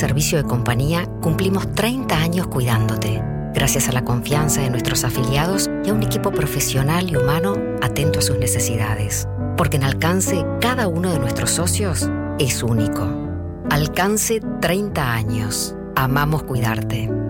servicio de compañía, cumplimos 30 años cuidándote, gracias a la confianza de nuestros afiliados y a un equipo profesional y humano atento a sus necesidades. Porque en Alcance, cada uno de nuestros socios es único. Alcance 30 años. Amamos cuidarte.